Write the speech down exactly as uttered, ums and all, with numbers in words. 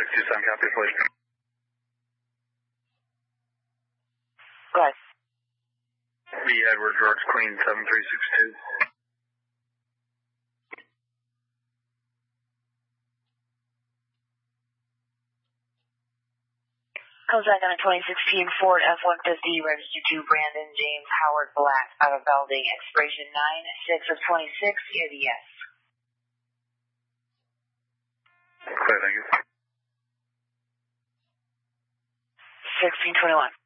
six two seven, copy, please. Go ahead. B. Edward, George, Queen, seven three six two. Comes back on a twenty sixteen Ford F one fifty, registered to Brandon James Howard Black, out of Belding, expiration nine six of twenty-six, hear the yes. Clear, thank you. sixteen twenty-one.